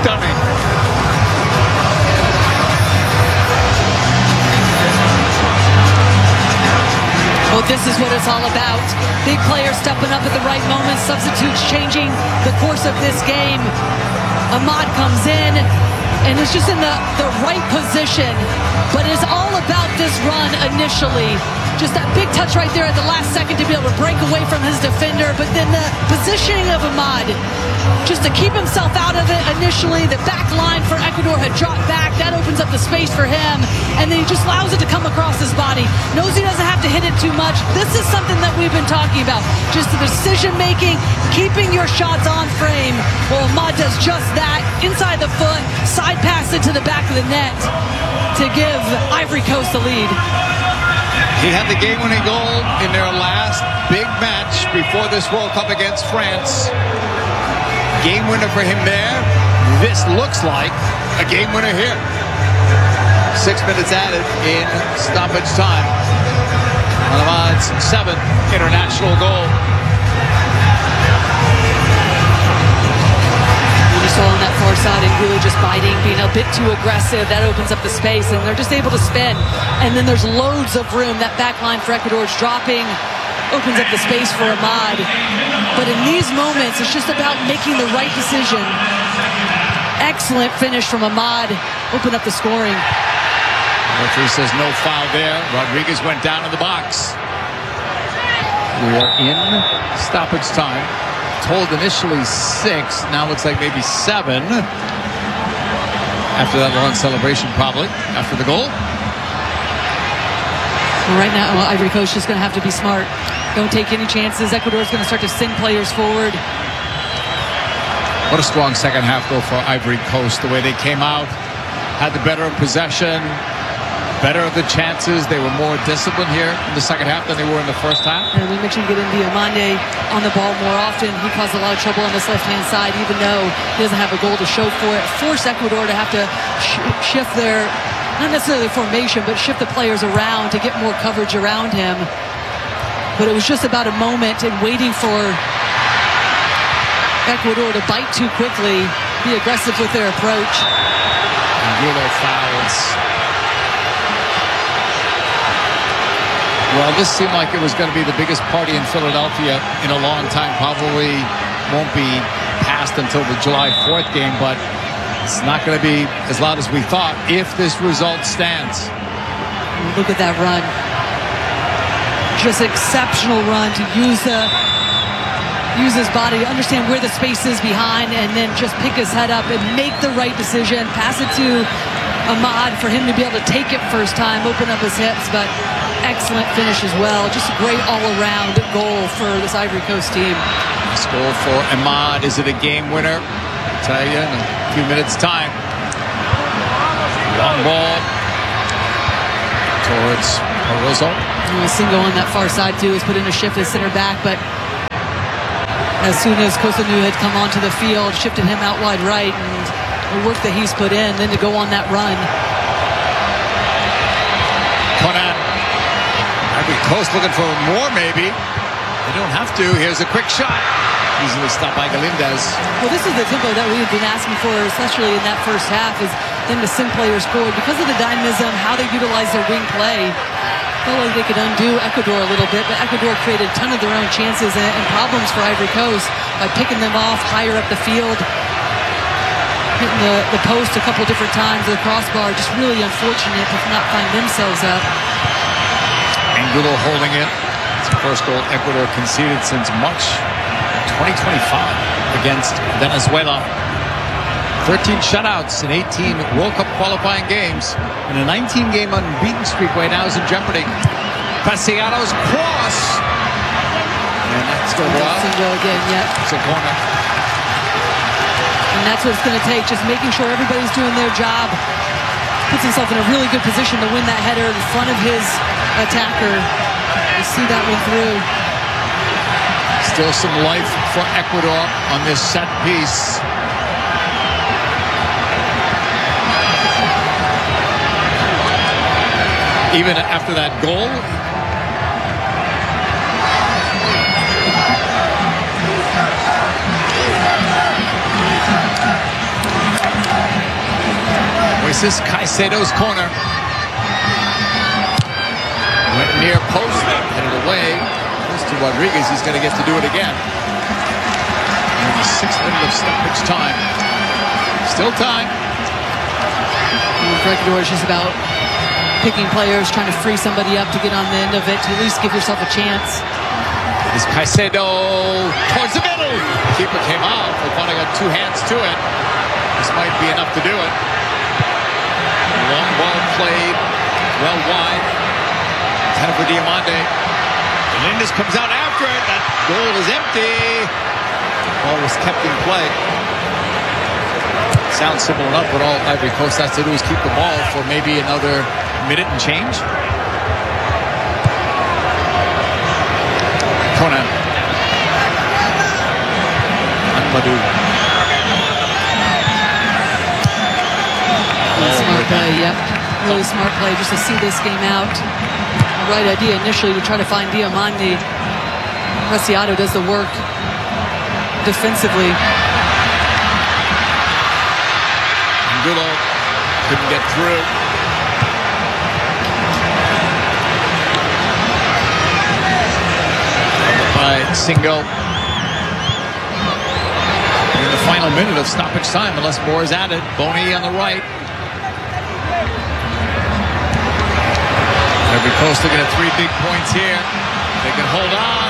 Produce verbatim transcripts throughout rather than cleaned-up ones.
stunning. Well, this is what it's all about. Big players stepping up at the right moment, substitutes changing the course of this game. Ahmad comes in and is just in the, the right position, but it's all about this run initially. Just that big touch right there at the last second to be able to break away from his defender, but then the positioning of Ahmad, just to keep himself out of it initially. The back line for Ecuador had dropped back. That opens up the space for him, and then he just allows it to come across his body. Knows he doesn't have to hit it too much. This is something that we've been talking about. Just the decision-making, keeping your shots on frame. Well, Ahmad does just that. Inside the foot, side pass into the back of the net to give Ivory Coast the lead. He had the game-winning goal in their last big match before this World Cup against France. Game winner for him there. This looks like a game winner here. Six minutes added in stoppage time. Ahmad's seventh international goal. You saw on that far side, Angulo just biting, being a bit too aggressive. That opens up the space, and they're just able to spin. And then there's loads of room. That back line for Ecuador is dropping, opens up the space for Ahmad. But in these moments, it's just about making the right decision. Excellent finish from Ahmad. Open up the scoring. Referee says no foul there. Rodriguez went down in the box. We are in stoppage time. Told initially six, now looks like maybe seven. After that long celebration, probably after the goal. Well, right now, well, Ivory Coast is just going to have to be smart. Don't take any chances. Ecuador is going to start to send players forward. What a strong second half, though, for Ivory Coast. The way they came out, had the better of possession, better of the chances. They were more disciplined here in the second half than they were in the first half. And we mentioned getting Diomande on the ball more often. He caused a lot of trouble on this left-hand side, even though he doesn't have a goal to show for it. Force Ecuador to have to sh shift their, not necessarily formation, but shift the players around to get more coverage around him. But it was just about a moment and waiting for Ecuador to bite too quickly, be aggressive with their approach. Angulo fouls. Well, this seemed like it was going to be the biggest party in Philadelphia in a long time. Probably won't be passed until the July fourth game, but it's not going to be as loud as we thought if this result stands. Look at that run. Just exceptional run to use the use his body to understand where the space is behind, and then just pick his head up and make the right decision. Pass it to Ahmad for him to be able to take it first time, open up his hips, but excellent finish as well. Just a great all-around goal for this Ivory Coast team. This goal for Ahmad. Is it a game winner? I'll tell you in a few minutes' time. Long ball towards Barroso. A single on that far side too. Has put in a shift as center back, but as soon as Cotonou had come onto the field, shifted him out wide right, and the work that he's put in, then to go on that run. Conan. Ivory Coast looking for more, maybe. They don't have to. Here's a quick shot. Easily stopped by Galindez. Well, this is the tempo that we've been asking for, especially in that first half, is them to send players forward. Because of the dynamism, how they utilize their wing play, felt like they could undo Ecuador a little bit, but Ecuador created a ton of their own chances and, and problems for Ivory Coast by picking them off higher up the field, hitting the, the post a couple different times, the crossbar. Just really unfortunate to not find themselves up. Angulo holding it. It's the first goal Ecuador conceded since March twenty twenty-five against Venezuela. thirteen shutouts in eighteen World Cup qualifying games, and a nineteen game unbeaten streak right now is in jeopardy. Paciano's cross, and that's going to go out. Go again, yeah. It's a corner. And that's what it's going to take, just making sure everybody's doing their job. Puts himself in a really good position to win that header in front of his attacker. You see that one through. Still some life for Ecuador on this set piece. Even after that goal, This is Caicedo's corner. Went near post, headed away. Close to Rodriguez. He's going to get to do it again. In the sixth minute of stoppage time. Still time. For Ecuador, it's just about picking players, trying to free somebody up to get on the end of it, to at least give yourself a chance. Is Caicedo towards the middle. Keeper came out. Fofana got two hands to it. This might be enough to do it. Long ball played well wide. Headed for Diamande. Melendez comes out after it. That goal is empty. The ball was kept in play. Sounds simple enough, but all Ivory Coast has to do is keep the ball for maybe another minute and change. Conan. Amadou. Really smart play, yep. Really smart play just to see this game out. The right idea initially to try to find Diamande. Preciado does the work defensively. Angulo couldn't get through. By Singo. In the final minute of stoppage time, unless more is added. Boni on the right. Ivory Coast looking at three big points here. They can hold on.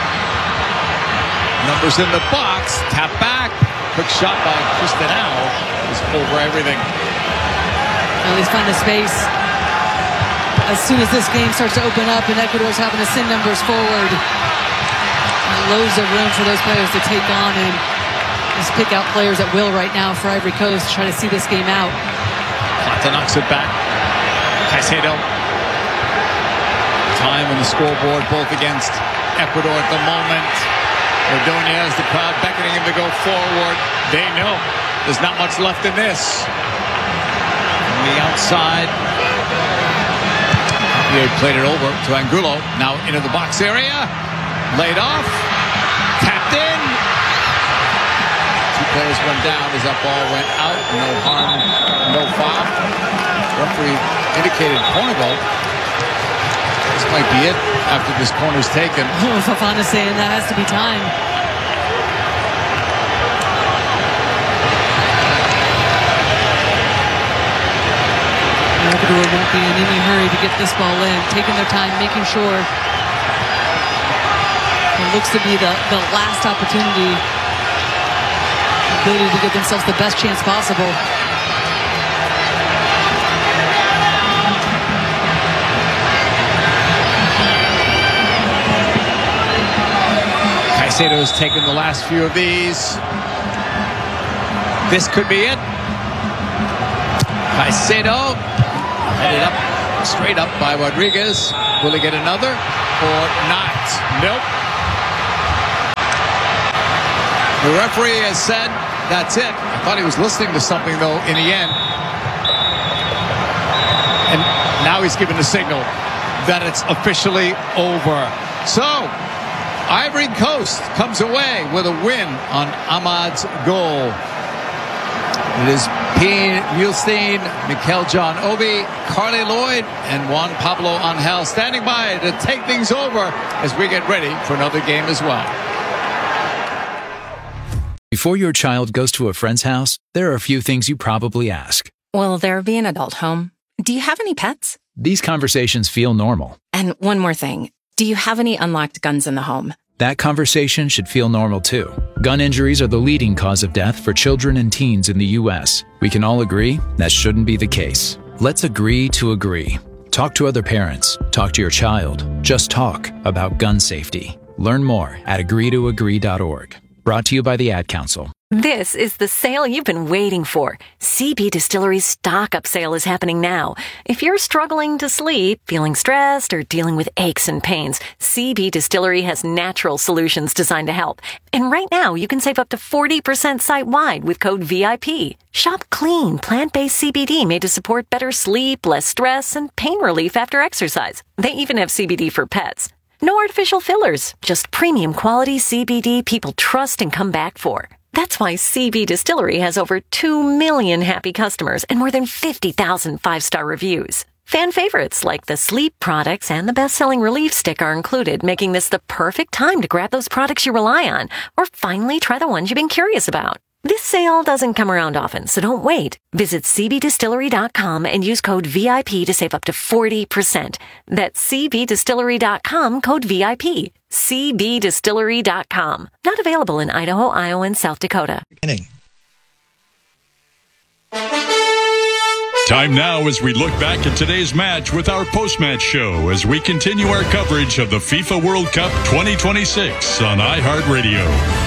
Numbers in the box. Tap back. Quick shot by Cristiano. Is over everything. At least find a space. As soon as this game starts to open up and Ecuador's having to send numbers forward, loads of room for those players to take on and just pick out players at will right now for Ivory Coast to try to see this game out. Plata knocks it back. Caicedo. Time on the scoreboard, both against Ecuador at the moment. Ordonez, the crowd beckoning him to go forward. They know there's not much left in this. From the outside, he played it over to Angulo. Now into the box area. Laid off. Tapped in. Two players went down as that ball went out. No harm, no foul. Referee indicated corner goal. This might be it after this corner's taken. Oh, Fofana saying that has to be time. Ecuador won't be in any hurry to get this ball in. Taking their time, making sure. It looks to be the, the last opportunity. Ability to give themselves the best chance possible. Caicedo's taken the last few of these. This could be it. Caicedo headed up, straight up by Rodriguez. Will he get another or not? Nope. The referee has said that's it. I thought he was listening to something, though, in the end. And now he's given the signal that it's officially over. So, Ivory Coast comes away with a win on Amad's goal. It is Pien Mulstein, Mikel John Obi, Carly Lloyd, and Juan Pablo Angel standing by to take things over as we get ready for another game as well. Before your child goes to a friend's house, there are a few things you probably ask. Will there be an adult home? Do you have any pets? These conversations feel normal. And one more thing. Do you have any unlocked guns in the home? That conversation should feel normal too. Gun injuries are the leading cause of death for children and teens in the U S. We can all agree that shouldn't be the case. Let's agree to agree. Talk to other parents. Talk to your child. Just talk about gun safety. Learn more at agree to agree dot org. Brought to you by the Ad Council. This is the sale you've been waiting for. C B Distillery's stock up sale is happening now. If you're struggling to sleep, feeling stressed, or dealing with aches and pains, C B Distillery has natural solutions designed to help. And right now, you can save up to forty percent site-wide with code V I P. Shop clean, plant-based C B D made to support better sleep, less stress, and pain relief after exercise. They even have C B D for pets. No artificial fillers, just premium quality C B D people trust and come back for. That's why C B Distillery has over two million happy customers and more than fifty thousand five-star reviews. Fan favorites like the sleep products and the best-selling Relief Stick are included, making this the perfect time to grab those products you rely on or finally try the ones you've been curious about. This sale doesn't come around often, so don't wait. Visit C B distillery dot com and use code V I P to save up to forty percent. That's C B distillery dot com, code V I P. C B distillery dot com. Not available in Idaho, Iowa, and South Dakota. Time now as we look back at today's match with our post-match show as we continue our coverage of the FIFA World Cup twenty twenty-six on iHeartRadio.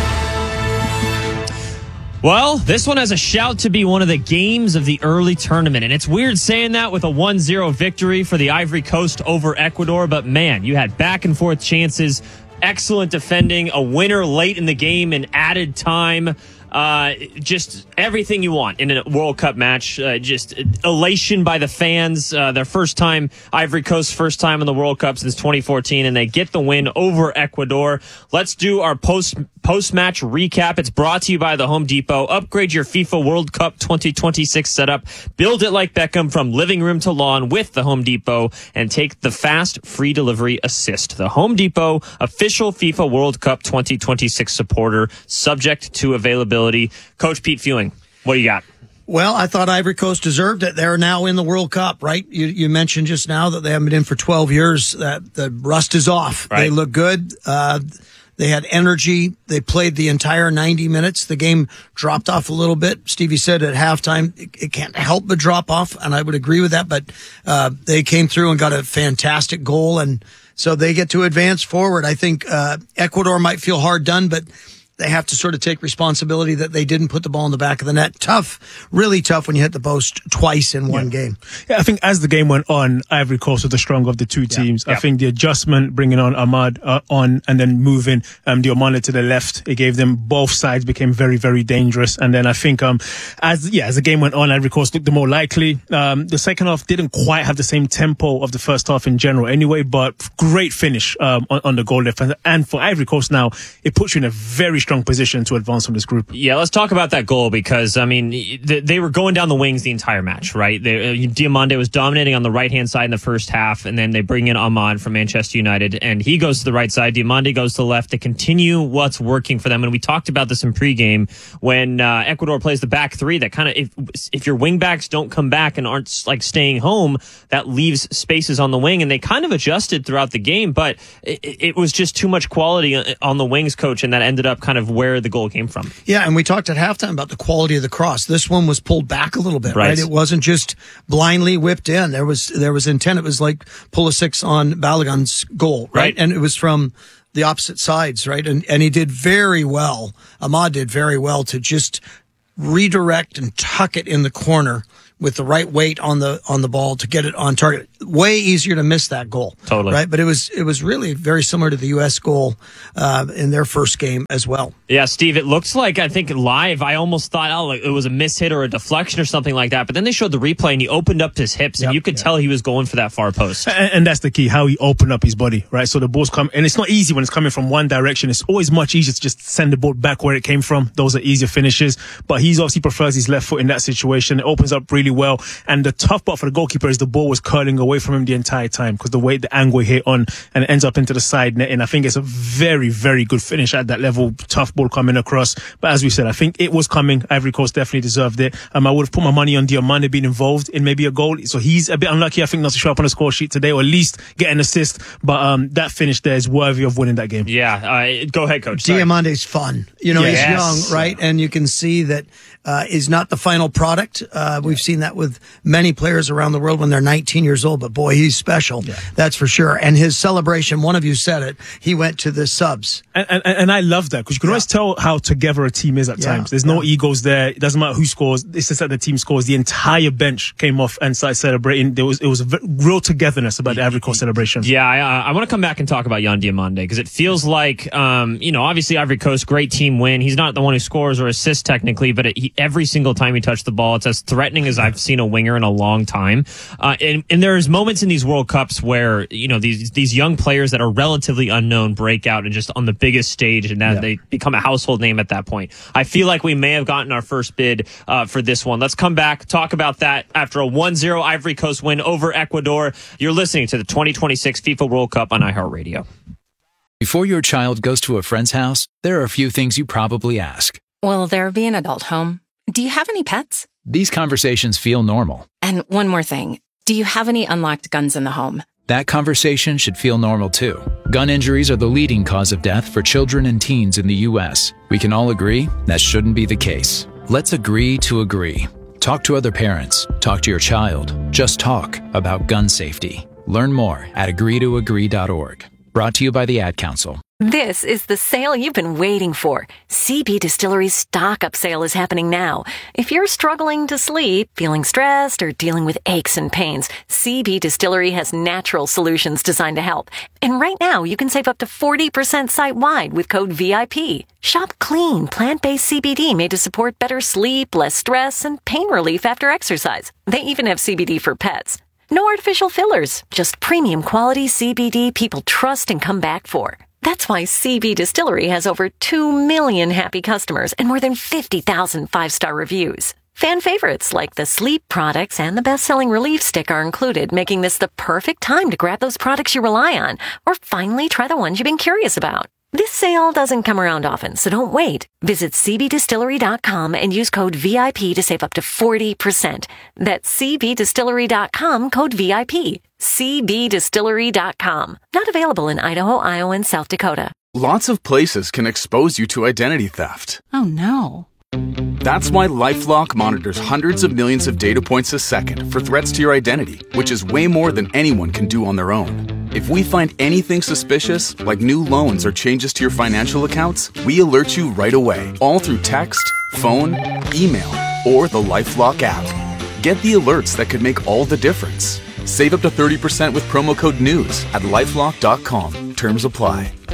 Well, this one has a shout to be one of the games of the early tournament, and it's weird saying that with a one zero victory for the Ivory Coast over Ecuador, but man, you had back-and-forth chances, excellent defending, a winner late in the game in added time. Uh, just everything you want in a World Cup match. Uh, just elation by the fans. Uh, their first time, Ivory Coast, first time in the World Cup since twenty fourteen, and they get the win over Ecuador. Let's do our post post-match recap. It's brought to you by the Home Depot. Upgrade your FIFA World Cup twenty twenty-six setup. Build it like Beckham from living room to lawn with the Home Depot, and take the fast free delivery assist. The Home Depot, official FIFA World Cup twenty twenty-six supporter, subject to availability. Coach Pete Fewing, what do you got? Well, I thought Ivory Coast deserved it. They're now in the World Cup, right? You, you mentioned just now that they haven't been in for twelve years. That the rust is off. Right. They look good. Uh, they had energy. They played the entire ninety minutes. The game dropped off a little bit. Stevie said at halftime, it, it can't help but drop off, and I would agree with that. But uh, they came through and got a fantastic goal, and so they get to advance forward. I think uh, Ecuador might feel hard done, but they have to sort of take responsibility that they didn't put the ball in the back of the net. Tough, really tough when you hit the post twice in one yeah. game. Yeah, I think as the game went on, Ivory Coast was the stronger of the two teams. Yeah. I yeah. think the adjustment, bringing on Ahmad uh, on and then moving um, Diomande to the left, it gave them, both sides became very, very dangerous. And then I think um, as yeah, as the game went on, Ivory Coast looked the more likely. Um, the second half didn't quite have the same tempo of the first half in general anyway, but great finish um, on, on the goal left. And for Ivory Coast now, it puts you in a very strong position to advance from this group. Yeah, let's talk about that goal because, I mean, they, they were going down the wings the entire match, right? They, uh, Diomande was dominating on the right-hand side in the first half, and then they bring in Ahmad from Manchester United, and he goes to the right side. Diomande goes to the left to continue what's working for them. And we talked about this in pregame when uh, Ecuador plays the back three. That kind of, if, if your wingbacks don't come back and aren't like staying home, that leaves spaces on the wing, and they kind of adjusted throughout the game, but it, it was just too much quality on the wings, coach, and that ended up kind of where the goal came from. Yeah, and we talked at halftime about the quality of the cross. This one was pulled back a little bit, right? right? It wasn't just blindly whipped in. There was there was intent. It was like Pulisic on Balogun's goal, right? right? And it was from the opposite sides, right? And and he did very well. Ahmad did very well to just redirect and tuck it in the corner with the right weight on the on the ball to get it on target. Way easier to miss that goal. Totally. Right? But it was it was really very similar to the U S goal uh, in their first game as well. Yeah, Steve, it looks like, I think live, I almost thought, oh, it was a mishit or a deflection or something like that. But then they showed the replay and he opened up his hips and yep, you could yep. tell he was going for that far post. And, and that's the key, how he opened up his body, right? So the ball's come, and it's not easy when it's coming from one direction. It's always much easier to just send the ball back where it came from. Those are easier finishes. But he's obviously prefers his left foot in that situation. It opens up really well. And the tough part for the goalkeeper is the ball was curling away from him the entire time because the way the angle hit on and it ends up into the side net. And I think it's a very, very good finish at that level. Tough ball coming across. But as we said, I think it was coming. Ivory Coast definitely deserved it. Um, I would have put my money on Diomande being involved in maybe a goal. So he's a bit unlucky, I think, not to show up on the score sheet today or at least get an assist. But um, that finish there is worthy of winning that game. Yeah. Uh, go ahead, Coach. Sorry. Diamande's fun. You know, yes. he's young, right? And you can see that uh, is not the final product. Uh, we've yeah. seen that with many players around the world when they're nineteen years old, but boy, he's special. Yeah. That's for sure. And his celebration, one of you said it, he went to the subs. And, and, and I love that because you can yeah. always tell how together a team is at yeah. times. There's no yeah. egos there. It doesn't matter who scores. It's just that the team scores. The entire bench came off and started celebrating. There was, it was a real togetherness about the Ivory Coast celebration. Yeah, I, I want to come back and talk about Yan Diomande because it feels like, um, you know, obviously Ivory Coast, great team win. He's not the one who scores or assists technically, but it, he, every single time he touched the ball, it's as threatening as I've seen a winger in a long time. Uh, and, and there's there's moments in these World Cups where, you know, these these young players that are relatively unknown break out and just on the biggest stage, and then yeah. they become a household name at that point. I feel like we may have gotten our first bid uh, for this one. Let's come back, talk about that after a one zero Ivory Coast win over Ecuador. You're listening to the twenty twenty-six FIFA World Cup on iHeartRadio. Before your child goes to a friend's house, there are a few things you probably ask. Will there be an adult home? Do you have any pets? These conversations feel normal. And one more thing. Do you have any unlocked guns in the home? That conversation should feel normal too. Gun injuries are the leading cause of death for children and teens in the U S. We can all agree that shouldn't be the case. Let's agree to agree. Talk to other parents. Talk to your child. Just talk about gun safety. Learn more at agree to agree dot org. Brought to you by the Ad Council. This is the sale you've been waiting for. C B Distillery's stock-up sale is happening now. If you're struggling to sleep, feeling stressed, or dealing with aches and pains, C B Distillery has natural solutions designed to help. And right now, you can save up to forty percent site-wide with code V I P. Shop clean, plant-based C B D made to support better sleep, less stress, and pain relief after exercise. They even have C B D for pets. No artificial fillers, just premium quality C B D people trust and come back for. That's why C B Distillery has over two million happy customers and more than fifty thousand five-star reviews. Fan favorites like the sleep products and the best-selling relief stick are included, making this the perfect time to grab those products you rely on or finally try the ones you've been curious about. This sale doesn't come around often, so don't wait. Visit C B distillery dot com and use code V I P to save up to forty percent. That's C B distillery dot com, code V I P. C B distillery dot com. Not available in Idaho, Iowa, and South Dakota. Lots of places can expose you to identity theft. Oh, no. That's why LifeLock monitors hundreds of millions of data points a second for threats to your identity, which is way more than anyone can do on their own. If we find anything suspicious, like new loans or changes to your financial accounts, we alert you right away, all through text, phone, email, or the LifeLock app. Get the alerts that could make all the difference. Save up to thirty percent with promo code NEWS at lifelock dot com. Terms apply.